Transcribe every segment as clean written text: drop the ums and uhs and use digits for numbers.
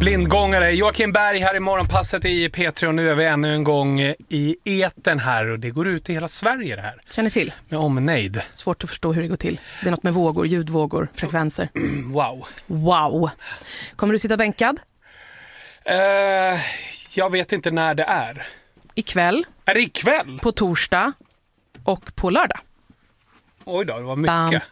Blindgångare, Joakim Berg här i morgonpasset i P3 och nu är vi ännu en gång i etern här och det går ut i hela Sverige det här. Känner till. Med omnejd. Svårt att förstå hur det går till. Det är något med vågor, ljudvågor, frekvenser. Wow. Kommer du sitta bänkad? Jag vet inte när det är. Ikväll. Är det ikväll? På torsdag och på lördag. Oj då, det var mycket.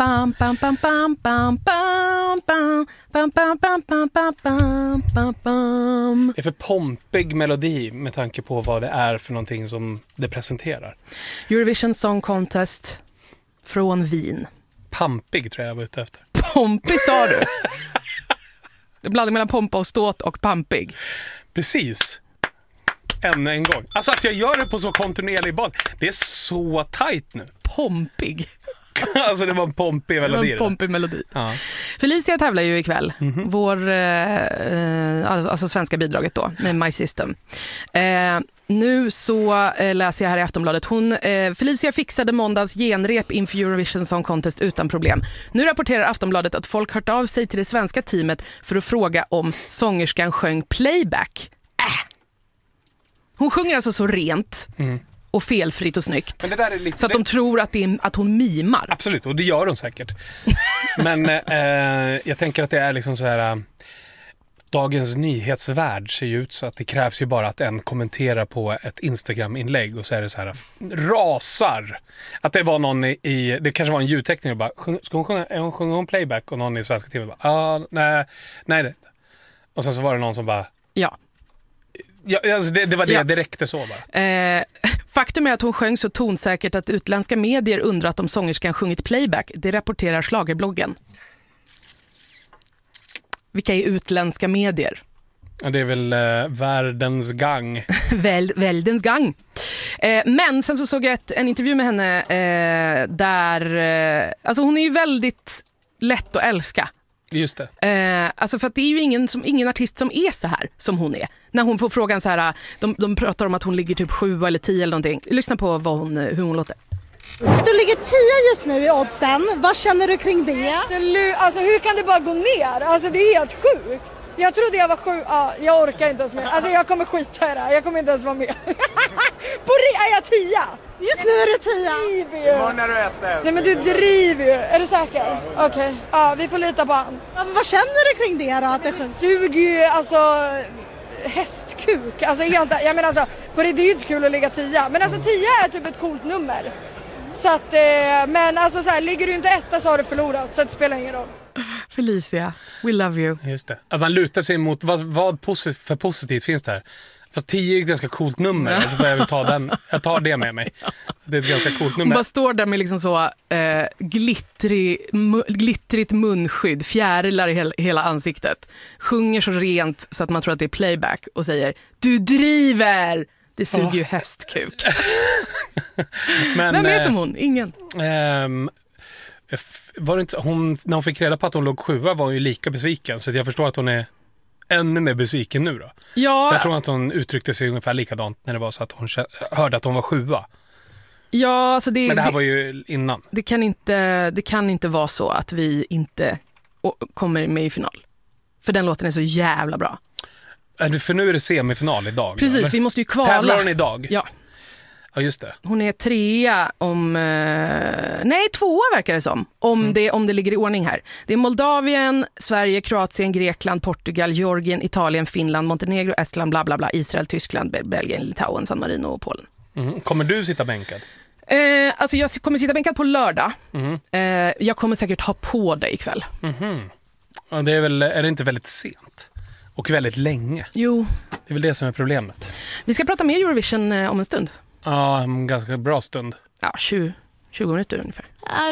Det är för pompig melodi med tanke på vad det är för någonting som det presenterar. Eurovision Song Contest från Wien. Pampig tror jag var ute efter. Pompig sa du? Det blandar mellan pompa och ståt och pampig. Precis. Än en gång. Alltså att jag gör det på så kontinuerlig bas. Det är så tajt nu. Pompig. Alltså det var en pompig melodi. Ja. Felicia tävlar ju ikväll. Vår alltså svenska bidraget då med My System. Nu så läser jag här i Aftonbladet. Felicia fixade måndags genrep inför Eurovision Song Contest utan problem. Nu rapporterar Aftonbladet att folk hört av sig till det svenska teamet för att fråga om sångerskan sjöng playback. Hon sjunger alltså så rent och felfritt och snyggt. Men det där är liksom, så att de tror att hon mimar. Absolut, och det gör hon säkert. Men jag tänker att det är liksom så här... Dagens nyhetsvärld ser ju ut så att det krävs ju bara att en kommenterar på ett Instagram-inlägg och så är det så här rasar. Att det var någon det kanske var en ljudtekniker och bara, ska hon sjunga playback? Och någon i svenska TV bara, nej. Och sen så var det någon som bara... Ja, alltså det var det räckte så bara. Faktum är att hon sjöng så tonsäkert att utländska medier undrat om sångerskan sjungit playback. Det rapporterar Schlagerbloggen. Vilka är utländska medier? Ja, det är väl Världens Gang. Världens Gang. Men sen så såg jag en intervju med henne där... alltså hon är ju väldigt lätt att älska. Just det. Alltså för att det är ju ingen artist som är så här som hon är. När hon får frågan så här, de pratar om att hon ligger typ 7 eller 10 eller någonting. Lyssna på hur hon låter. Du ligger 10 just nu i oddsen. Vad känner du kring det? Absolut. Alltså hur kan det bara gå ner? Alltså det är helt sjukt. Jag trodde jag var 7. Ja, jag orkar inte ens med. Alltså jag kommer skita i det här. Jag kommer inte ens vara med. Är jag 10? Just nu är du 10. Imorgon är du 1. Nej men du driver ju. Är du säker? Okej. Ja, vi får lita på han. Ja, vad känner du kring det då? Att det suger ju alltså hästkuk. Alltså jag menar alltså, för det är ju inte kul att ligga 10. Men alltså 10 är typ ett coolt nummer. Så att, men alltså så här, ligger du inte 1 så har du förlorat, så det spelar ingen roll. Felicia, we love you. Just det. Att man lutar sig mot vad för positivt finns det här. Fast 10 är ett ganska coolt nummer. Jag tar det med mig. Det är ett ganska coolt nummer. Hon bara står där med liksom så glittrigt munskydd, fjärilar i hela ansiktet. Sjunger så rent så att man tror att det är playback och säger, du driver! Det suger ju hästkuk. Vem är som hon? Ingen. Var det inte, när hon fick reda på att hon låg 7 var hon ju lika besviken. Så jag förstår att hon är ännu mer besviken nu då. Ja. Jag tror att hon uttryckte sig ungefär likadant när det var så att hon hörde att hon var 7. Ja, alltså men det här var ju innan. Det kan inte vara så att vi inte kommer med i final. För den låten är så jävla bra. För nu är det semifinal idag. Precis, eller? Vi måste ju kvala. Tävlar hon idag? Ja. Ja, just det. Hon är 3 om... nej, 2 verkar det som. Om det ligger i ordning här. Det är Moldavien, Sverige, Kroatien, Grekland, Portugal, Georgien, Italien, Finland, Montenegro, Estland, bla bla bla, Israel, Tyskland, Belgien, Litauen, San Marino och Polen. Kommer du sitta bänkad? Alltså jag kommer sitta bänkad på lördag. Jag kommer säkert ha på dig ikväll. Ja, det är det inte väldigt sent? Och väldigt länge. Jo. Det är väl det som är problemet. Vi ska prata mer Eurovision om en stund. Ja, en ganska bra stund. Ja, 20 minuter ungefär.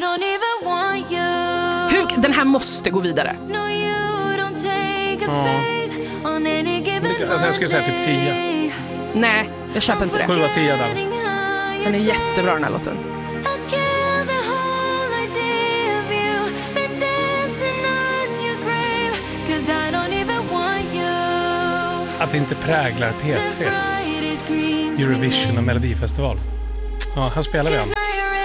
Den här måste gå vidare. Alltså jag skulle säga typ 10. Nej, jag köper inte det. 7 av 10 där. Den är jättebra den här låten. Att det inte präglar P3, Eurovision och Melodifestival. Ja, här spelar vi han.